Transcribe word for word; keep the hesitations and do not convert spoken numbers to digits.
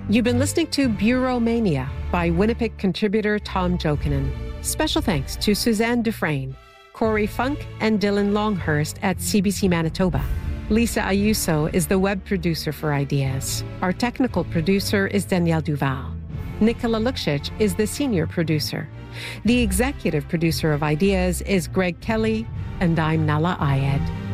You've been listening to Bureau Mania by Winnipeg contributor Tom Jokinen. Special thanks to Suzanne Dufresne, Corey Funk, and Dylan Longhurst at C B C Manitoba. Lisa Ayuso is the web producer for Ideas. Our technical producer is Danielle Duval. Nicola Luksic is the senior producer. The executive producer of Ideas is Greg Kelly, and I'm Nala Ayed.